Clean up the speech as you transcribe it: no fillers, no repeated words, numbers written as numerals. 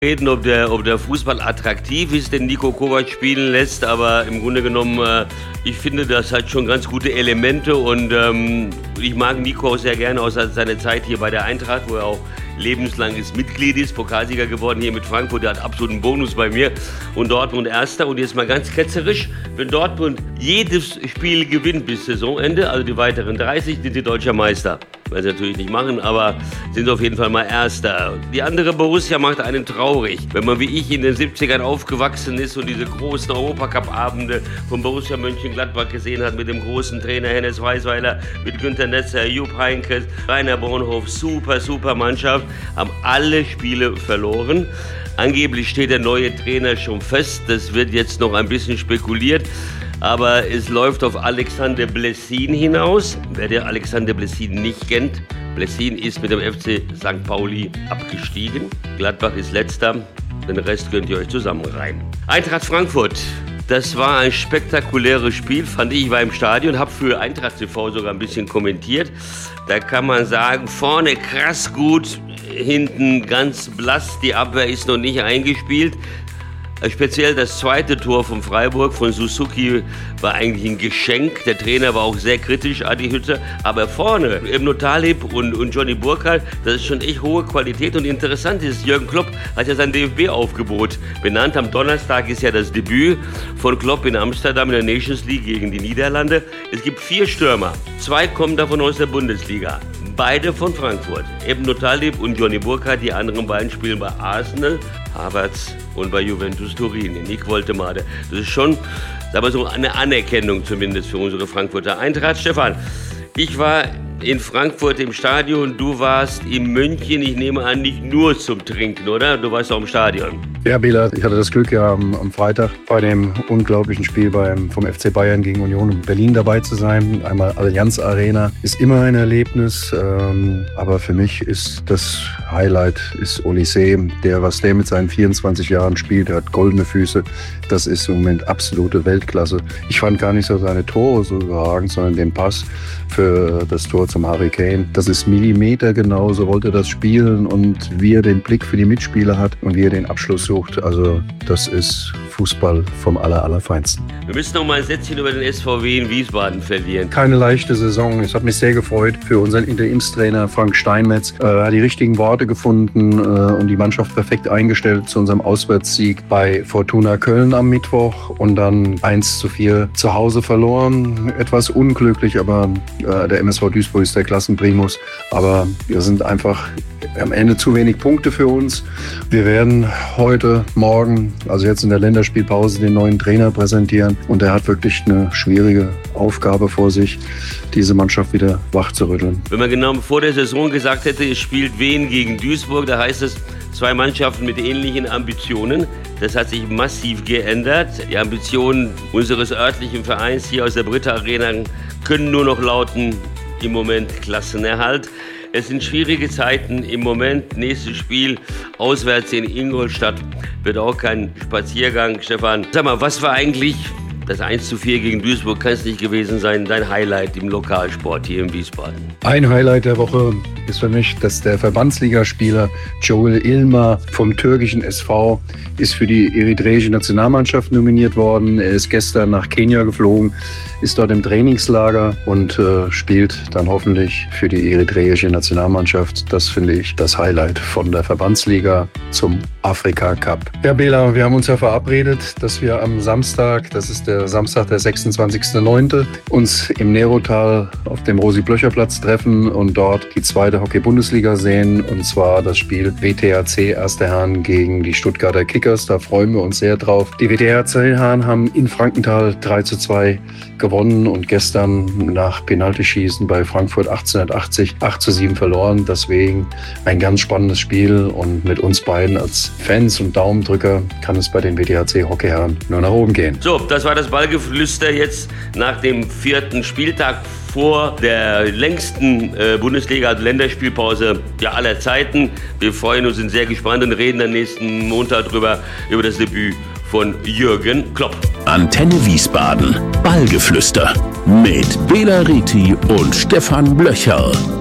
Reden, ob der Fußball attraktiv ist, den Niko Kovac spielen lässt, aber im Grunde genommen, ich finde, das hat schon ganz gute Elemente und ich mag Niko auch sehr gerne aus seiner Zeit hier bei der Eintracht, wo er auch lebenslanges Mitglied ist, Pokalsieger geworden hier mit Frankfurt, der hat absoluten Bonus bei mir und Dortmund Erster und jetzt mal ganz ketzerisch, wenn Dortmund jedes Spiel gewinnt bis Saisonende, also die weiteren 30, sind sie deutscher Meister. Werden sie natürlich nicht machen, aber sind auf jeden Fall mal Erster. Die andere Borussia macht einen traurig. Wenn man wie ich in den 70ern aufgewachsen ist und diese großen Europacup-Abende von Borussia Mönchengladbach gesehen hat mit dem großen Trainer Hennes Weisweiler, mit Günter Netzer, Jupp Heynckes, Rainer Bornhof, super Mannschaft, haben alle Spiele verloren. Angeblich steht der neue Trainer schon fest, das wird jetzt noch ein bisschen spekuliert. Aber es läuft auf Alexander Blessin hinaus. Wer der Alexander Blessin nicht kennt, Blessin ist mit dem FC St. Pauli abgestiegen. Gladbach ist Letzter, den Rest könnt ihr euch zusammenreimen. Eintracht Frankfurt, das war ein spektakuläres Spiel, fand ich. Ich war im Stadion, habe für Eintracht TV sogar ein bisschen kommentiert. Da kann man sagen, vorne krass gut, hinten ganz blass, die Abwehr ist noch nicht eingespielt. Speziell das zweite Tor von Freiburg, von Suzuki, war eigentlich ein Geschenk. Der Trainer war auch sehr kritisch, Adi Hütter. Aber vorne, Ibn Talib und Johnny Burkhardt, das ist schon echt hohe Qualität. Und interessant ist, Jürgen Klopp hat ja sein DFB-Aufgebot benannt. Am Donnerstag ist ja das Debüt von Klopp in Amsterdam in der Nations League gegen die Niederlande. Es gibt 4 Stürmer. 2 kommen davon aus der Bundesliga. Beide von Frankfurt. Ibn Talib und Johnny Burkhardt, die anderen beiden spielen bei Arsenal, Havertz und bei Juventus Turin, in Nick Woltemade. Das ist schon, sagen wir so, eine Anerkennung zumindest für unsere Frankfurter Eintracht. Stefan, ich war in Frankfurt im Stadion, du warst in München, ich nehme an, nicht nur zum Trinken, oder? Du warst auch im Stadion. Ja, Bela, ich hatte das Glück, ja am Freitag bei dem unglaublichen Spiel vom FC Bayern gegen Union in Berlin dabei zu sein. Einmal Allianz Arena ist immer ein Erlebnis, aber für mich ist das Highlight Olysee. Was der mit seinen 24 Jahren spielt, der hat goldene Füße. Das ist im Moment absolute Weltklasse. Ich fand gar nicht so seine Tore so überragend, sondern den Pass für das Tor zum Harry Kane. Das ist millimetergenau, so wollte er das spielen und wie er den Blick für die Mitspieler hat und wie er den Abschluss sucht. Also das ist Fußball vom Allerfeinsten. Wir müssen noch mal ein Sätzchen über den SVW in Wiesbaden verlieren. Keine leichte Saison. Es hat mich sehr gefreut für unseren Interimstrainer Frank Steinmetz. Er hat die richtigen Worte gefunden und die Mannschaft perfekt eingestellt zu unserem Auswärtssieg bei Fortuna Köln am Mittwoch und dann 1:4 zu Hause verloren. Etwas unglücklich, aber der MSV Duisburg ist der Klassenprimus. Aber wir sind einfach am Ende zu wenig Punkte für uns. Wir werden heute, morgen, also jetzt in der Länderspielpause, den neuen Trainer präsentieren. Und er hat wirklich eine schwierige Aufgabe vor sich, diese Mannschaft wieder wach zu rütteln. Wenn man genau vor der Saison gesagt hätte, es spielt Wien gegen Duisburg, da heißt es 2 Mannschaften mit ähnlichen Ambitionen. Das hat sich massiv geändert. Die Ambitionen unseres örtlichen Vereins hier aus der Britta Arena können nur noch lauten, im Moment Klassenerhalt. Es sind schwierige Zeiten im Moment. Nächstes Spiel auswärts in Ingolstadt wird auch kein Spaziergang. Stefan, sag mal, was war eigentlich das 1:4 gegen Duisburg? Kann es nicht gewesen sein, dein Highlight im Lokalsport hier in Wiesbaden? Ein Highlight der Woche ist für mich, dass der Verbandsligaspieler Joel Ilmar vom türkischen SV ist für die eritreische Nationalmannschaft nominiert worden. Er ist gestern nach Kenia geflogen, ist dort im Trainingslager und spielt dann hoffentlich für die eritreische Nationalmannschaft. Das finde ich das Highlight von der Verbandsliga zum Afrika Cup. Ja, Bela, wir haben uns ja verabredet, dass wir am Samstag, das ist der Samstag, der 26.09., uns im Nerotal auf dem Rosi-Blöcher-Platz treffen und dort die 2. Hockey-Bundesliga sehen, und zwar das Spiel WTHC 1. Herren gegen die Stuttgarter Kickers. Da freuen wir uns sehr drauf. Die WTHC Herren haben in Frankenthal 3:2 gewonnen und gestern nach Penaltyschießen bei Frankfurt 1880 8:7 verloren. Deswegen ein ganz spannendes Spiel und mit uns beiden als Fans und Daumendrücker kann es bei den WTHC Hockeyherren nur nach oben gehen. So, das war das Ballgeflüster jetzt nach dem 4. Spieltag vor der längsten Bundesliga, also Länderspielpause aller Zeiten. Wir freuen uns, sind sehr gespannt und reden am nächsten Montag über das Debüt von Jürgen Klopp. Antenne Wiesbaden, Ballgeflüster mit Bela Reti und Stefan Blöcher.